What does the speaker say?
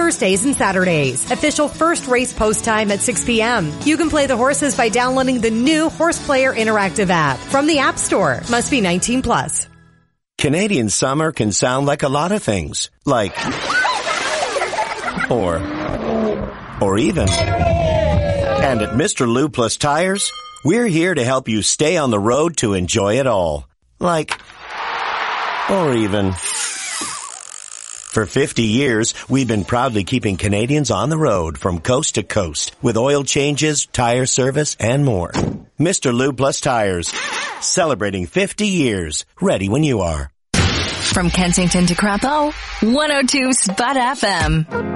Thursdays and Saturdays. Official first race post time at 6 p.m. You can play the horses by downloading the new Horse Player Interactive app from the App Store. Must be 18 plus. Canadian summer can sound like a lot of things. Like, or even. And at Mr. Lube Plus Tires, we're here to help you stay on the road to enjoy it all. Like, or even. For 50 years, we've been proudly keeping Canadians on the road from coast to coast with oil changes, tire service, and more. Mr. Lube Plus Tires, celebrating 50 years. Ready when you are. From Kensington to Crapeau, 102 Spud FM.